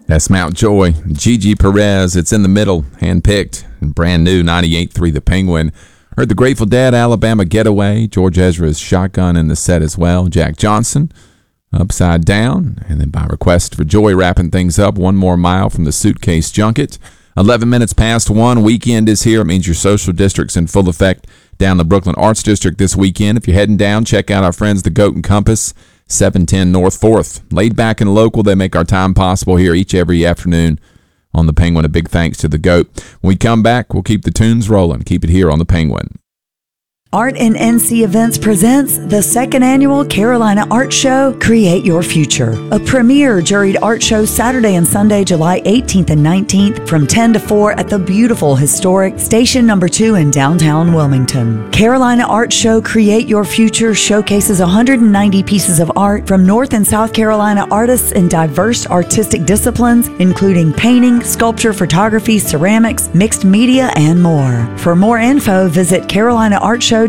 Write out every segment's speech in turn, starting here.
That's Mount Joy. Gigi Perez, it's in the middle, handpicked, and brand new 98.3 The Penguin. Heard the Grateful Dead, Alabama Getaway. George Ezra's Shotgun in the set as well. Jack Johnson, Upside Down. And then by request for Joy, wrapping things up, One More Mile from the Suitcase Junket. 11 minutes past 1. Weekend is here. It means your social district's in full effect down the Brooklyn Arts District this weekend. If you're heading down, check out our friends, the Goat and Compass, 710 North 4th. Laid back and local, they make our time possible here every afternoon on the Penguin. A big thanks to the Goat. When we come back, we'll keep the tunes rolling. Keep it here on the Penguin. Art and NC Events presents the second annual Carolina Art Show, Create Your Future. A premier juried art show Saturday and Sunday, July 18th and 19th from 10 to 4 at the beautiful historic Station No. 2 in downtown Wilmington. Carolina Art Show, Create Your Future showcases 190 pieces of art from North and South Carolina artists in diverse artistic disciplines, including painting, sculpture, photography, ceramics, mixed media, and more. For more info, visit carolinaartshow.com.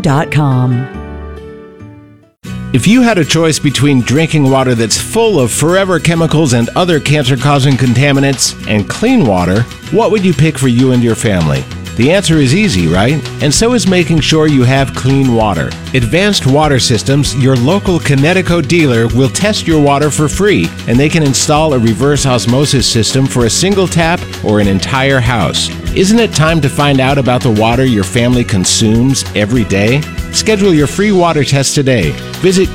If you had a choice between drinking water that's full of forever chemicals and other cancer-causing contaminants and clean water, what would you pick for you and your family? The answer is easy, right? And so is making sure you have clean water. Advanced Water Systems, your local Connecticut dealer, will test your water for free, and they can install a reverse osmosis system for a single tap or an entire house. Isn't it time to find out about the water your family consumes every day? Schedule your free water test today. Visit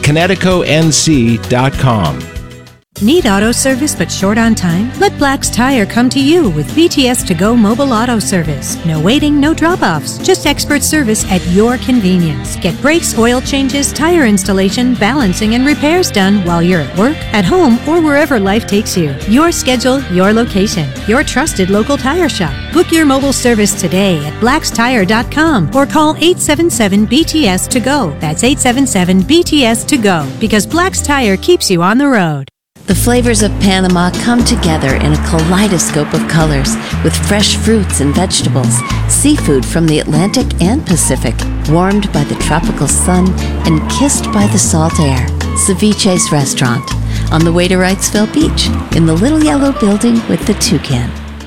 ConnecticutNC.com. Need auto service but short on time? Let Black's Tire come to you with BTS To Go mobile auto service. No waiting, no drop-offs, just expert service at your convenience. Get brakes, oil changes, tire installation, balancing, and repairs done while you're at work, at home, or wherever life takes you. Your schedule, your location, your trusted local tire shop. Book your mobile service today at blackstire.com or call 877-BTS To Go. That's 877-BTS To Go, because Black's Tire keeps you on the road. The flavors of Panama come together in a kaleidoscope of colors with fresh fruits and vegetables, seafood from the Atlantic and Pacific, warmed by the tropical sun and kissed by the salt air. Ceviche's Restaurant, on the way to Wrightsville Beach, in the little yellow building with the toucan.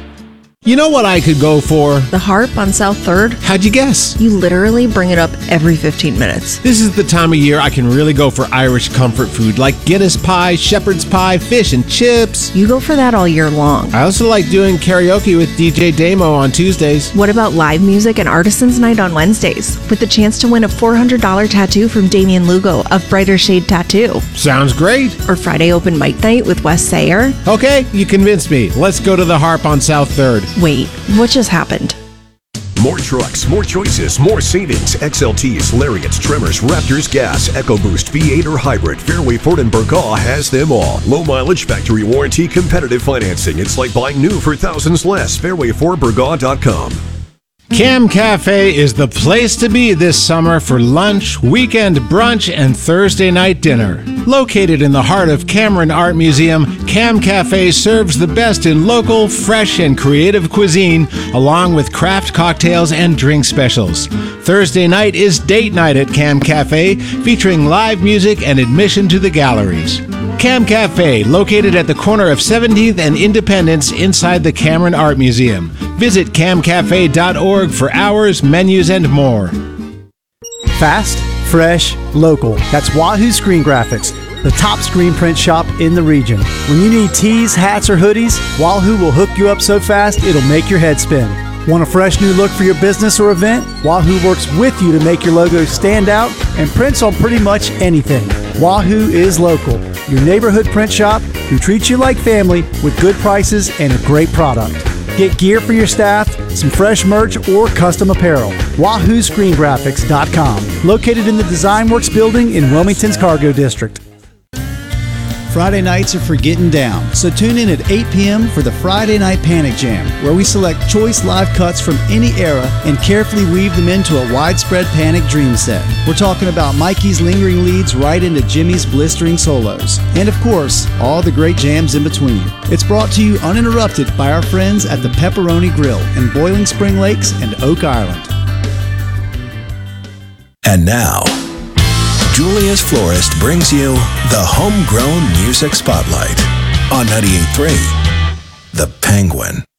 You know what I could go for? The Harp on South 3rd. How'd you guess? You literally bring it up every 15 minutes. This is the time of year I can really go for Irish comfort food like Guinness pie, shepherd's pie, fish and chips. You go for that all year long. I also like doing karaoke with DJ Damo on Tuesdays. What about live music and Artisans Night on Wednesdays, with the chance to win a $400 tattoo from Damian Lugo of Brighter Shade Tattoo? Sounds great. Or Friday open mic night with Wes Sayer? Okay, you convinced me. Let's go to the Harp on South 3rd. Wait, what just happened? More trucks, more choices, more savings. XLTs, Lariats, Tremors, Raptors, Gas, EcoBoost, V8 or Hybrid. Fairway Ford and Burgaw has them all. Low mileage, factory warranty, competitive financing. It's like buying new for thousands less. FairwayFordBurgaw.com. Cam Cafe is the place to be this summer for lunch, weekend brunch, and Thursday night dinner. Located in the heart of Cameron Art Museum, Cam Cafe serves the best in local, fresh, and creative cuisine, along with craft cocktails and drink specials. Thursday night is date night at Cam Cafe, featuring live music and admission to the galleries. Cam Cafe, located at the corner of 17th and Independence inside the Cameron Art Museum. Visit camcafe.org for hours, menus, and more. Fast, fresh, local. That's Wahoo Screen Graphics, the top screen print shop in the region. When you need tees, hats, or hoodies, Wahoo will hook you up so fast it'll make your head spin. Want a fresh new look for your business or event? Wahoo works with you to make your logo stand out and prints on pretty much anything. Wahoo is local, your neighborhood print shop who treats you like family with good prices and a great product. Get gear for your staff, some fresh merch, or custom apparel. WahooScreenGraphics.com, located in the Design Works building in Wilmington's Cargo District. Friday nights are for getting down, so tune in at 8 p.m. for the Friday Night Panic Jam, where we select choice live cuts from any era and carefully weave them into a widespread Panic dream set. We're talking about Mikey's lingering leads right into Jimmy's blistering solos, and of course, all the great jams in between. It's brought to you uninterrupted by our friends at the Pepperoni Grill in Boiling Spring Lakes and Oak Island. And now, Julius Florist brings you the Homegrown Music Spotlight on 98.3 The Penguin.